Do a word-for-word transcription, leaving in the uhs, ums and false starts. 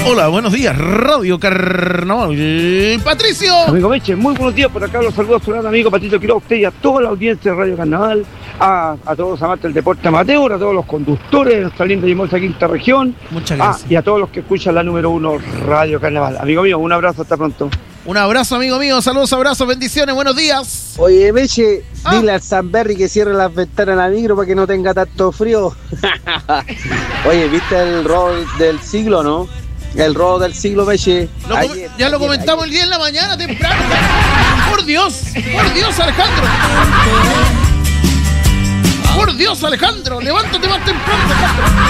Hola, buenos días, Radio Carnaval. Patricio. Amigo Meche, muy buenos días. Por acá los saludos a su gran amigo Patricio Quiroga, a usted y a toda la audiencia de Radio Carnaval, a, a todos los amantes del deporte amateur, a todos los conductores de nuestra linda y hermosa quinta región. Muchas gracias. Ah, y a todos los que escuchan la número uno, Radio Carnaval. Amigo mío, un abrazo, hasta pronto. Un abrazo, amigo mío. Saludos, abrazos, bendiciones, buenos días. Oye, Meche, ah. dile al Sanberry que cierre las ventanas en la micro para que no tenga tanto frío. Oye, ¿viste el robo del siglo, no? El robo del siglo, Meche. Lo ayer, ya lo ayer, comentamos ayer. El día en la mañana, temprano. Por Dios, por Dios, Alejandro. Por Dios, Alejandro, levántate más temprano, Alejandro.